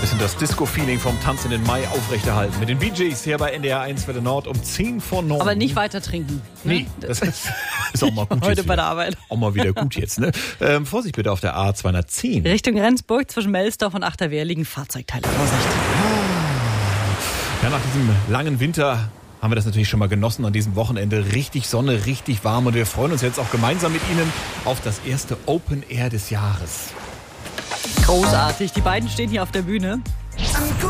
bisschen das Disco-Feeling vom Tanzenden Mai aufrechterhalten. Mit den Bee Gees hier bei NDR 1 Welle Nord um 10 vor 9. Aber nicht weiter trinken. Ne? Nee, das ist auch mal gut Heute jetzt bei wieder. der Arbeit. Auch mal wieder gut jetzt, ne? Vorsicht bitte auf der A210. Richtung Rendsburg zwischen Melsdorf und Achterwehr liegen Fahrzeugteile. Vorsicht. Ja, nach diesem langen Winter haben wir das natürlich schon mal genossen an diesem Wochenende. Richtig Sonne, richtig warm und wir freuen uns jetzt auch gemeinsam mit Ihnen auf das erste Open Air des Jahres. Großartig. Die beiden stehen hier auf der Bühne.